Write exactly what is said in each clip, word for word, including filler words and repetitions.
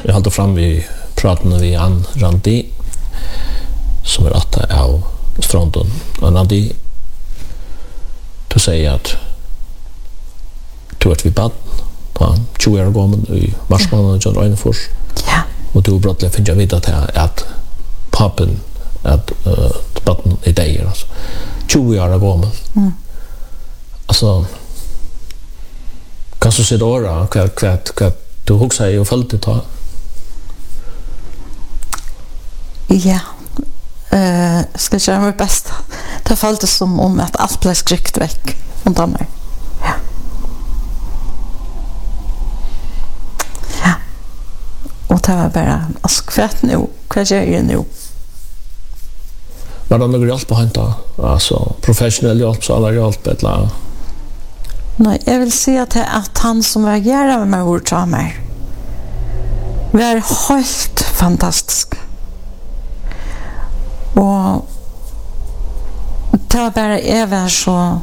Jag håller fram vi pratar vi an Randi som är att av Strandon. Och Randi du säger att du är vi bad på tjugo år gammal i Marsman och John Reinfors. Ja. Och du brottle finns jag vet att att pappen att uh, baden i dig alltså. tjugo år gammal. Mm. Alltså kan du se då då kvart kvart kvart du huxar ju fallt det ta. Ja. Eh, uh, ska jag göra mitt bästa. Det fallt som om att allt blev skrykt veck undan mig. Ja. Ja. Och det var bara alltså kvart nu, kvart gör jag nu. Var det någon hjälp på hämta? Alltså professionell hjälp så alla hjälp eller? Nej, jag vill säga att, att han som reagerar med mig ord sa mig var helt fantastisk. Och det var bara även så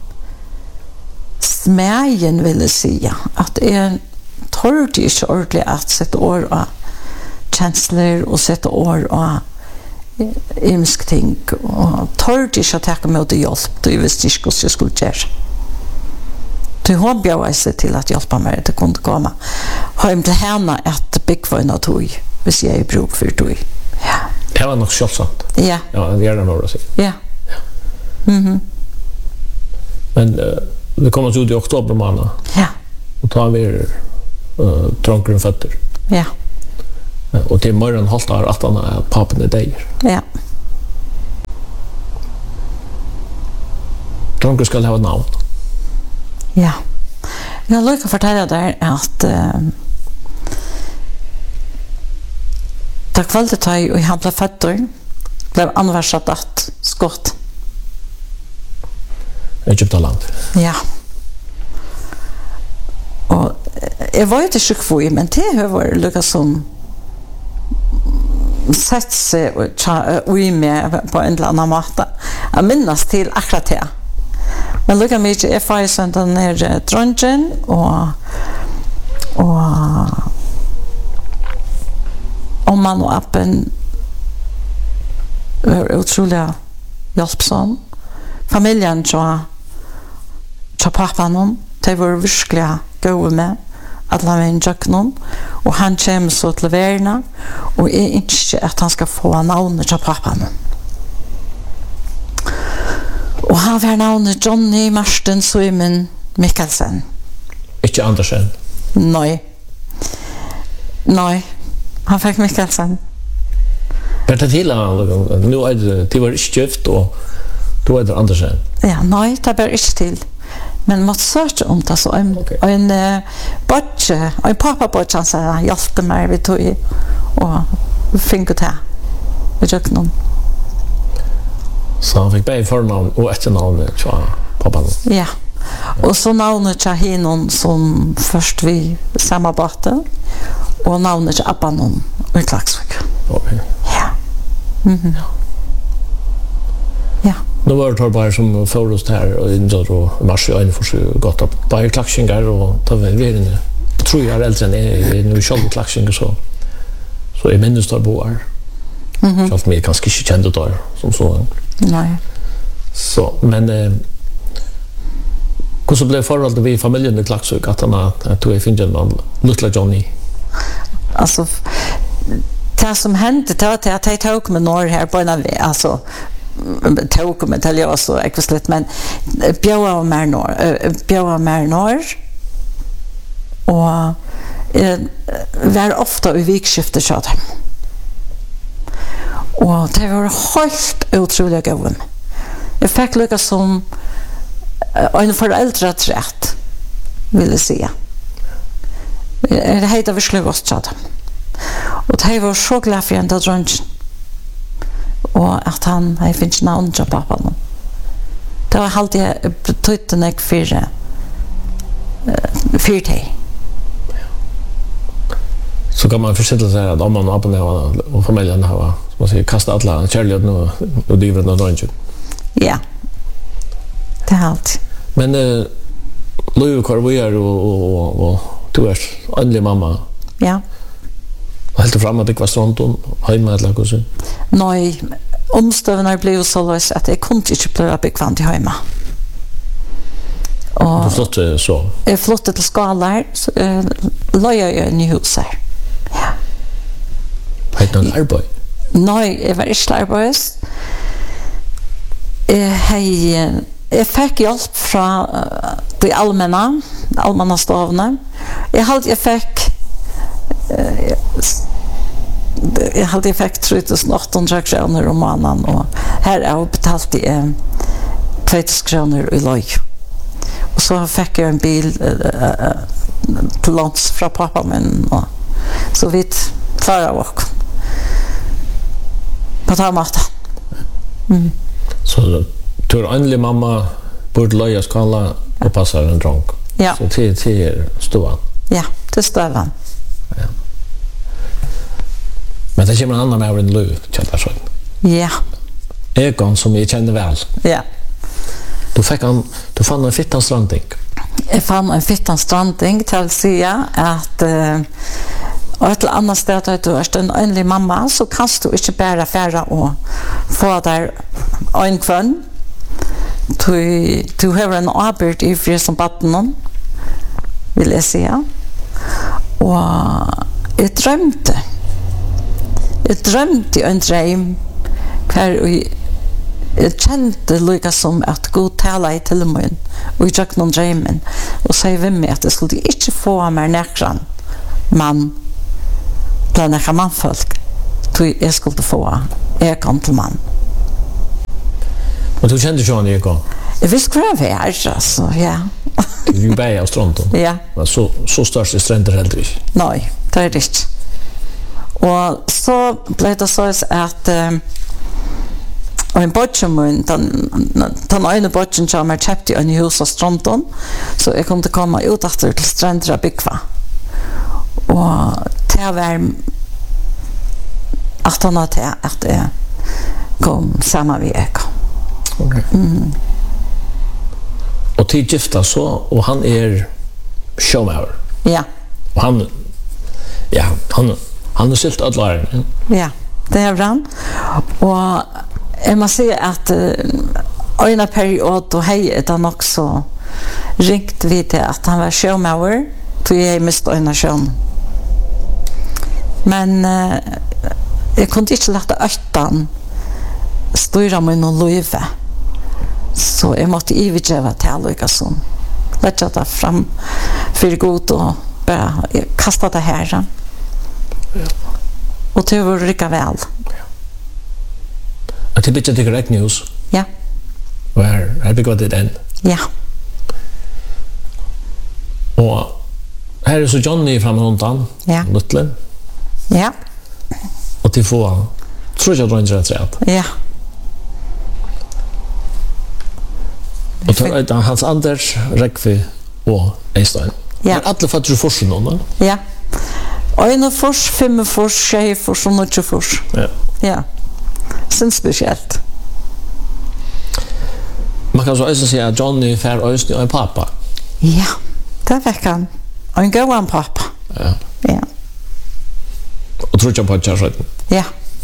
smägen ville säga att jag torrde inte ordentligt att sätta år och känslor och sätta år och ymsk ting och torrde inte att ta mig till hjälp. Du visste inte vad jag skulle göra. Du hon bjöd sig till att hjälpa mig att kunna komma hem till henne att bygga en tog hvis jag är bruk för tog. Ja. Det var nog självsamt. Ja. Ja, det är det nog att säga. Ja. Mhm. Men uh, det kommer ut i oktober månad. Ja. Och tar vi uh, trångare fötter. Ja. Uh, och till morgon halta har att han är pappen i dig. Ja. Trångare ska ha ett namn. Ja. Jag vill fortälja där att uh, det kvalitet har ju i han blev fötter blev anvarsat att skott. Egyptaland. Ja. Och jag var inte sjuk för men det var lyckas som sett sig och i med på en eller annan måte. Jag minns till akkurat det. Men lukka mig är för sånt den är dronjen och och om man och appen är otroliga hjälpsam. Familjen så så pappan de var verkligen goda med att la mig jacknon och han kommer så till värna och är inte att han ska få namnet till pappan. Och han var navnet Johnny Marsten Simon Mikkelsen. Ikke Andersen? Nej. Nej. Han fick Mikkelsen. Men det till han nu är det det var skift och då är det Andersen. Ja, nej, det var inte till. Men måste söka om det så en okay. en uh, botche, en pappa botche han sa hjälpte mig vi tog och fick det här. Vi gick någon. Så han fick bära förnamn och efternamn till pappan. Ja. Och så navnet till hinon som först vi samarbetade och navnet till appanon i Klagsvik. Okej. Ja. Mhm. Ja. Ja. Nu var det bara som förlust här och innan och mars och en för gott upp. Bara Klagsvingar och ta väl inne. Jag tror jag är äldre än är nu själv Klagsvingar så. Så är minst där boar. Mhm. Så att mig kanske inte kände då som så. Nej. Så men eh hur så blev förhållandet vi familjen i Klagsvik att han att du är finjen någon lilla Johnny. Alltså det som hände det var att jag tog med norr här på en alltså tog med till jag så ekvisligt men bjöd mer norr bjöd mer norr och eh, var ofta i vikskiftet så att och det var helt otroligt gåvan. Jag fick lycka som en föräldraträtt vill säga. Det heter verkligen gott så att och det var så glad för att han och att han har finns namn på pappan. Det var alltid betytt en ek för för det. Så kan man försätta sig att om man har på och familjen har man säger kasta alla kärlek nu och driver någon range. Ja. Det är allt. Men eh Louis Carvier och och och du är andlig mamma. Ja. Helt fram att det var stronton hemma eller något så. Nej, omstövnar blev så lös att jag kunde inte bli bekvämt hemma. Och Du flott så. Jag flyttade till Skalar, så uh, la jag i en hus här. Ja. Helt någon arbete. Nej, jag var inte arbetslös. Jag, hei, jeg fikk hjelp fra uh, de allmänna, allmänna stavene. Jeg hadde jeg fikk uh, jeg hadde jeg fikk tre tusen åtte hundre kroner om måneden, og her er jeg betalt jeg två tusen kroner i løy. Og så fikk jeg en bil uh, uh, til lands fra pappa min, og så vidt klarer jeg også. På den måten. Mm. Så tur endelig mamma borde löja skala och passar en dronk. Ja. Så till till stoan. Ja, till stovan. Ja. Men det kommer en annan med en löv, känner jag så. Ja. Egon som jag känner väl. Ja. Du fick han du fann en fittan stranding. Jag fann en fittan stranding till att säga att uh, och ett annat sted att du är en enlig mamma så kan du inte bara färra och få där en kvön. Du, du har en arbete i fri som baden, vill jag säga. Och jag drömde. Jag drömde en dröm kvar jag kände lika som att Gud tala i till mig och jag tog någon drömmen och säger vem mig att det skulle inte få mig näkran man bland några manfolk så jag skulle få jag kom till man. Och du kände ju han Egon? Jag visste vad det var, alltså, ja. Du är ju av stronton. Ja. Men så, så störst är stränder heller inte. Nej, det är det inte. Och så blev det så att uh, och en botchen den den ena botchen som jag köpte i hus av stronton så jag kunde komma ut efter till stränder och bygga. Och det var att han hade att det kom samma väg. Okej. Mm. Och till gifta så och han är showmauer. Ja. Och han ja, han han är silt alla. Ja, det är han. Och jag måste säga att uh, en period då hej han också ringt vid att han var showmauer så jag miste en sjön. Men uh, jag kunde inte låta öttan styra mig någon löve. Så jag måste övergöra till alla som lägga det fram för god och bara kasta det här. Ja. Och det var rika väl. Ja. Att det blir direkt news. Ja. Och här, här bygger det den. Ja. Och här är så Johnny framhållan. Ja. Luttlen. Ja. Och till få tror jag drar inte rätt rätt. Ja. Och då hans Anders Räckvi och Einstein. Ja. Men alla fattar ju forskning då. Ja. En fors, fem fors, tjej fors och något fors. Ja. Ja. Sen speciellt. Man kan så också säga att Johnny för Östny och en pappa. Ja. Det var han. En god pappa. Ja. Ja. Och tror jag på att jag Ja.